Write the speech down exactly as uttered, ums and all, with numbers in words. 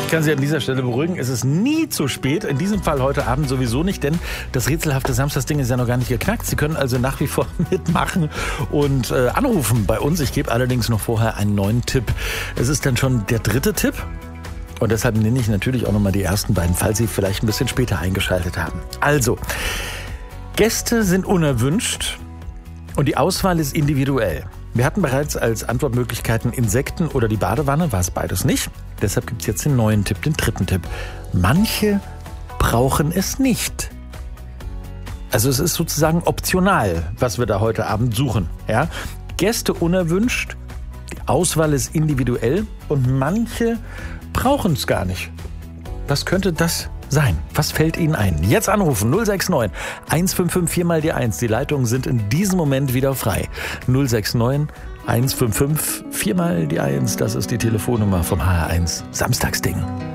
Ich kann Sie an dieser Stelle beruhigen, es ist nie zu spät. In diesem Fall heute Abend sowieso nicht, denn das rätselhafte Samstagsding ist ja noch gar nicht geknackt. Sie können also nach wie vor mitmachen und äh, anrufen bei uns. Ich gebe allerdings noch vorher einen neuen Tipp. Es ist dann schon der dritte Tipp. Und deshalb nenne ich natürlich auch nochmal die ersten beiden, falls Sie vielleicht ein bisschen später eingeschaltet haben. Also, Gäste sind unerwünscht und die Auswahl ist individuell. Wir hatten bereits als Antwortmöglichkeiten Insekten oder die Badewanne, war es beides nicht. Deshalb gibt es jetzt den neuen Tipp, den dritten Tipp. Manche brauchen es nicht. Also es ist sozusagen optional, was wir da heute Abend suchen. Ja? Gäste unerwünscht, die Auswahl ist individuell und manche brauchen es gar nicht. Was könnte das sein? Was fällt Ihnen ein? Jetzt anrufen null sechs neun eins fünf fünf vier mal die eins. Die Leitungen sind in diesem Moment wieder frei. null sechs neun eins fünf fünf vier mal die eins. Das ist die Telefonnummer vom H R eins Samstagsding.